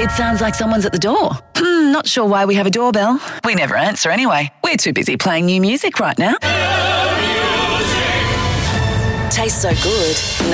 It sounds like someone's at the door. Not sure why we have a doorbell. We never answer anyway. We're too busy playing new music right now. Tastes so good.